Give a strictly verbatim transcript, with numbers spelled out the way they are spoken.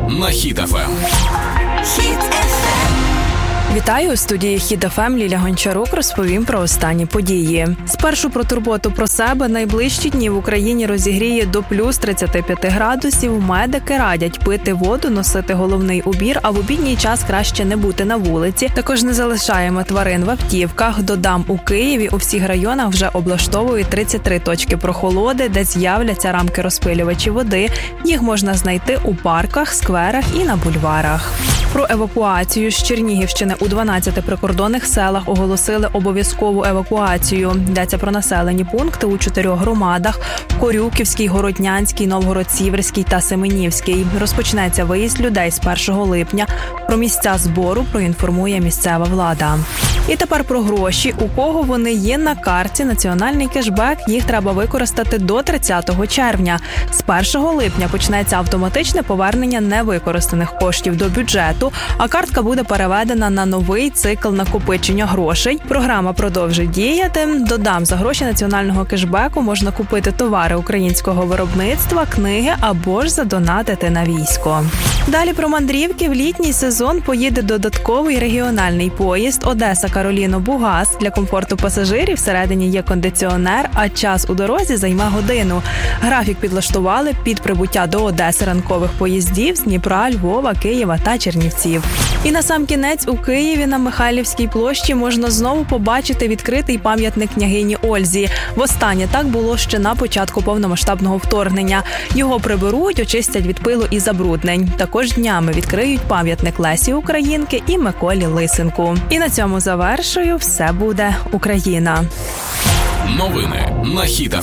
на Хіт еф ем. Вітаю, у студії Хіт еф ем Ліля Гончарук розповім про останні події. Спершу про турботу про себе. Найближчі дні в Україні розігріє до плюс тридцять п'ять градусів. Медики радять пити воду, носити головний убір, а в обідній час краще не бути на вулиці. Також не залишаємо тварин в автівках. Додам, у Києві у всіх районах вже облаштовують тридцять три точки прохолоди, де з'являться рамки розпилювачі води. Їх можна знайти у парках, скверах і на бульварах. Про евакуацію з Чернігівщини. У дванадцяти прикордонних селах оголосили обов'язкову евакуацію. Йдеться про населені пункти у чотирьох громадах – Корюківський, Городнянський, Новгород-Сіверський та Семенівський. Розпочнеться виїзд людей з першого липня. Про місця збору проінформує місцева влада. І тепер про гроші. У кого вони є на карті, національний кешбек, їх треба використати до тридцятого червня. З першого липня почнеться автоматичне повернення невикористаних коштів до бюджету, а картка буде переведена на новий цикл накопичення грошей. Програма продовжить діяти. Додам, за гроші національного кешбеку можна купити товари українського виробництва, книги або ж задонатити на військо. Далі про мандрівки. В літній сезон поїде додатковий регіональний поїзд Одеса-Кароліно-Бугас. Для комфорту пасажирів всередині є кондиціонер, а час у дорозі займе годину. Графік підлаштували під прибуття до Одеси ранкових поїздів з Дніпра, Львова, Києва та Чернівців. І насамкінець у Києві на Михайлівській площі можна знову побачити відкритий пам'ятник княгині Ользі. Востаннє так було ще на початку повномасштабного вторгнення. Його приберуть, очистять від пилу і забруднень. Також днями відкриють пам'ятник Лесі Українки і Миколі Лисенку. І на цьому завершую. Все буде Україна. Новини на Хіт еф ем.